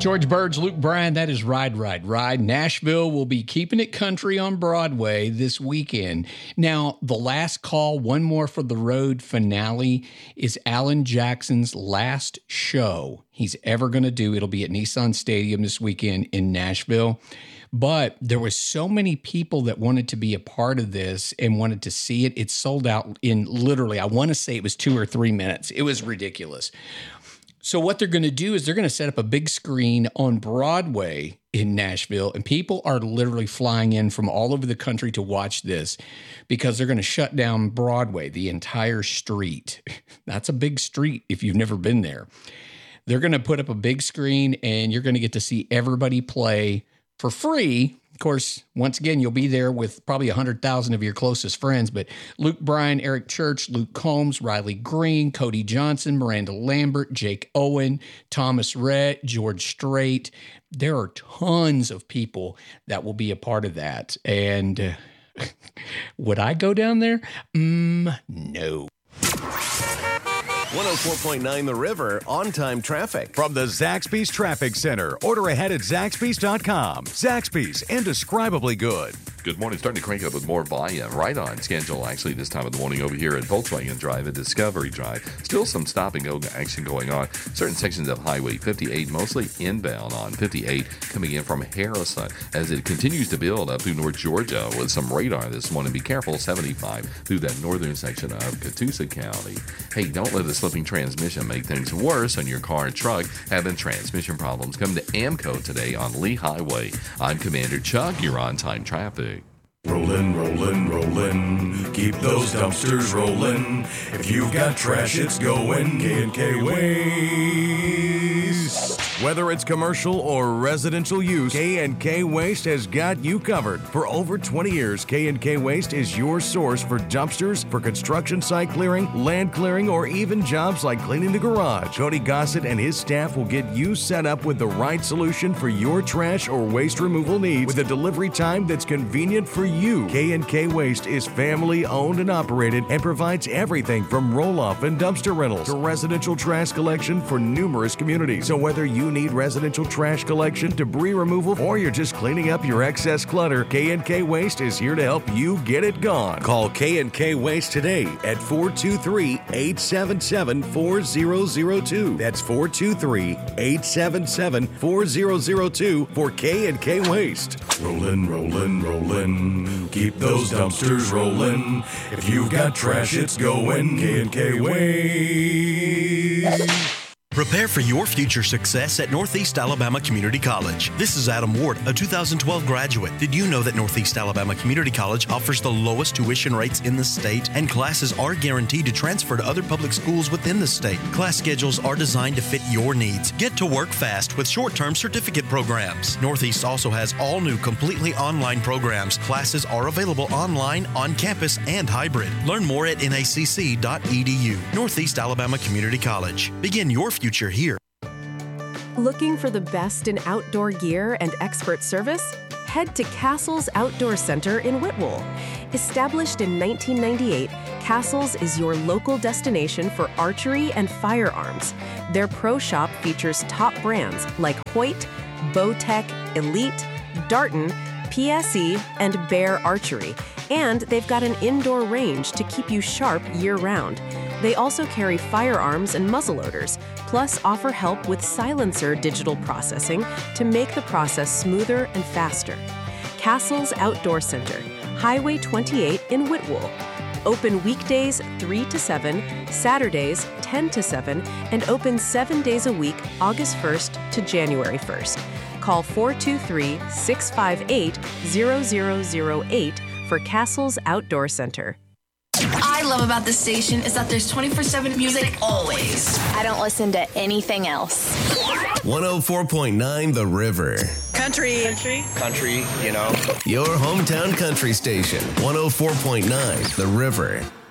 George Burge, Luke Bryan, that is Ride, Ride, Ride. Nashville will be keeping it country on Broadway this weekend. Now, the last call, one more for the road finale, is Alan Jackson's last show he's ever going to do. It'll be at Nissan Stadium this weekend in Nashville. But there was so many people that wanted to be a part of this and wanted to see it. It sold out in literally, I want to say it was 2 or 3 minutes. It was ridiculous. So what they're going to do is they're going to set up a big screen on Broadway in Nashville, and people are literally flying in from all over the country to watch this because they're going to shut down Broadway, the entire street. That's a big street if you've never been there. They're going to put up a big screen, and you're going to get to see everybody play for free. Of course, once again, you'll be there with probably 100,000 of your closest friends, but Luke Bryan, Eric Church, Luke Combs, Riley Green, Cody Johnson, Miranda Lambert, Jake Owen, Thomas Rhett, George Strait. There are tons of people that will be a part of that. And would I go down there? No. 104.9 The River, on-time traffic. From the Zaxby's Traffic Center. Order ahead at Zaxby's.com. Zaxby's, indescribably good. Good morning. Starting to crank up with more volume. Right on schedule, actually, this time of the morning over here at Volkswagen Drive and Discovery Drive. Still some stop-and-go action going on. Certain sections of Highway 58, mostly inbound on 58, coming in from Harrison as it continues to build up through North Georgia with some radar this morning. Be careful, 75 through that northern section of Catoosa County. Hey, don't let the slipping transmission make things worse on your car and truck. Having transmission problems, come to AMCO today on Lee Highway. I'm Commander Chuck. You're on-time traffic. Rollin', rollin', rollin', keep those dumpsters rollin'. If you've got trash, it's going K&K Waste. Whether it's commercial or residential use, K&K Waste has got you covered. For over 20 years, K&K Waste is your source for dumpsters, for construction site clearing, land clearing, or even jobs like cleaning the garage. Cody Gossett and his staff will get you set up with the right solution for your trash or waste removal needs with a delivery time that's convenient for you. K&K Waste is family owned and operated and provides everything from roll-off and dumpster rentals to residential trash collection for numerous communities. So whether you need residential trash collection, debris removal, or you're just cleaning up your excess clutter, K&K Waste is here to help you get it gone. Call K&K Waste today at 423-877-4002. That's 423-877-4002 for K&K Waste. Rollin', rollin', rollin', keep those dumpsters rollin'. If you've got trash, it's going K&K Waste. Prepare for your future success at Northeast Alabama Community College. This is Adam Ward, a 2012 graduate. Did you know that Northeast Alabama Community College offers the lowest tuition rates in the state, and classes are guaranteed to transfer to other public schools within the state? Class schedules are designed to fit your needs. Get to work fast with short-term certificate programs. Northeast also has all new completely online programs. Classes are available online, on campus, and hybrid. Learn more at nacc.edu. Northeast Alabama Community College. Begin your future here. Looking for the best in outdoor gear and expert service? Head to Castles Outdoor Center in Whitwell. Established in 1998, Castles is your local destination for archery and firearms. Their pro shop features top brands like Hoyt, Bowtech, Elite, Darton, PSE, and Bear Archery. And they've got an indoor range to keep you sharp year-round. They also carry firearms and muzzleloaders, plus offer help with silencer digital processing to make the process smoother and faster. Castles Outdoor Center, Highway 28 in Whitwell. Open weekdays 3 to 7, Saturdays 10 to 7, and open 7 days a week, August 1st to January 1st. Call 423-658-0008 for Castles Outdoor Center. I love about this station is that there's 24/7 music always. I don't listen to anything else. 104.9 The River. Country, you know. Your hometown country station. 104.9 The River.